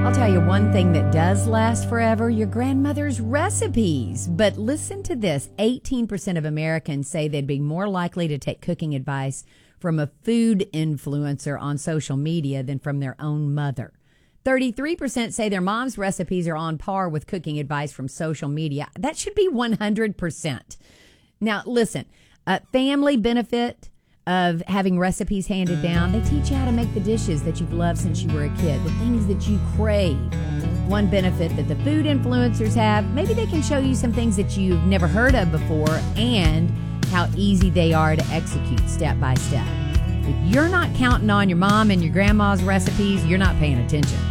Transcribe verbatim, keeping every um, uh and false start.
I'll tell you one thing that does last forever, your grandmother's recipes. But listen to this. eighteen percent of Americans say they'd be more likely to take cooking advice from a food influencer on social media than from their own mother. thirty-three percent say their mom's recipes are on par with cooking advice from social media. That should be one hundred percent. Now, listen, uh, family benefit of having recipes handed down. They teach you how to make the dishes that you've loved since you were a kid, the things that you crave. One benefit that the food influencers have, maybe they can show you some things that you've never heard of before and how easy they are to execute step by step. If you're not counting on your mom and your grandma's recipes, you're not paying attention.